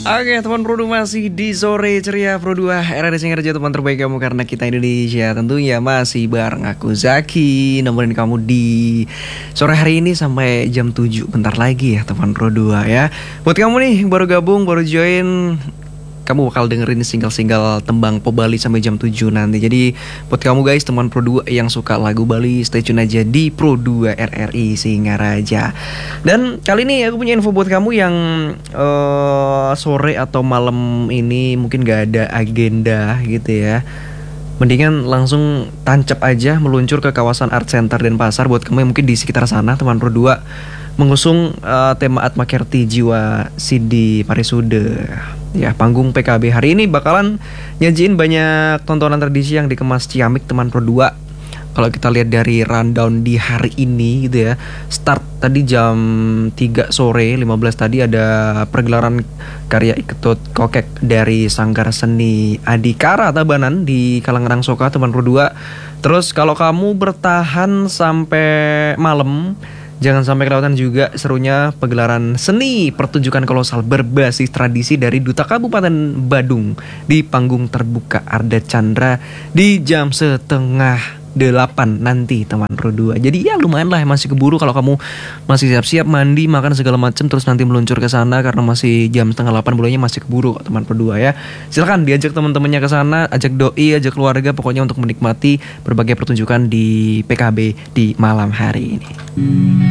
Oke teman Pro 2 masih di sore ceria Pro 2 era racing kerja teman terbaik kamu karena kita Indonesia. Tentunya masih bareng aku Zaki nemenin kamu di sore hari ini sampai jam 7 bentar lagi ya teman Pro 2 ya. Buat kamu nih baru gabung, baru join, kamu bakal dengerin single-single tembang Po Bali sampai jam 7 nanti. Jadi buat kamu guys teman Pro 2 yang suka lagu Bali, stay tune aja di Pro 2 RRI Singaraja. Dan kali ini aku punya info buat kamu yang sore atau malam ini mungkin gak ada agenda gitu ya. Mendingan langsung tancap aja meluncur ke kawasan Art Center Denpasar. Buat kamu yang mungkin di sekitar sana teman Pro 2 mengusung tema Atma Kerti Jiwa Sidi Parisude. Ya, panggung PKB hari ini bakalan nyajiin banyak tontonan tradisi yang dikemas ciamik teman Pro 2. Kalau kita lihat dari rundown di hari ini gitu ya. Start tadi jam 3 sore 15 tadi ada pergelaran karya Iketut Kokek dari Sanggar Seni Adikara Tabanan di Kalangan Soka teman Pro 2. Terus kalau kamu bertahan sampai malam, jangan sampai kelewatan juga serunya pegelaran seni pertunjukan kolosal berbasis tradisi dari Duta Kabupaten Badung di panggung terbuka Arda Chandra di jam 7:30 nanti teman Pro 2. Jadi ya lumayan lah, masih keburu kalau kamu masih siap-siap mandi, makan segala macam terus nanti meluncur ke sana karena masih jam 7:30 bulannya masih keburu kok teman Pro 2 ya. Silakan diajak teman-temannya ke sana, ajak doi, ajak keluarga pokoknya untuk menikmati berbagai pertunjukan di PKB di malam hari ini.